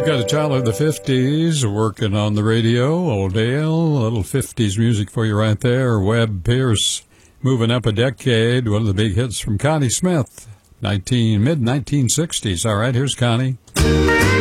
You got a child of the 50s working on the radio. Old Dale, a little 50s music for you right there. Webb Pierce, moving up a decade. One of the big hits from Connie Smith, mid-1960s. All right, here's Connie.